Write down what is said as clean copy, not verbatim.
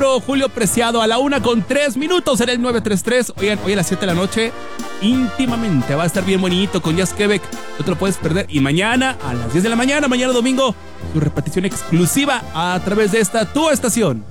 Julio Preciado a la 1:03 en el 933. Oigan, hoy a las 7 de la noche, íntimamente, va a estar bien bonito con Jazz Quebec. No te lo puedes perder. Y mañana a las 10 de la mañana, mañana domingo, su repetición exclusiva a través de esta tu estación.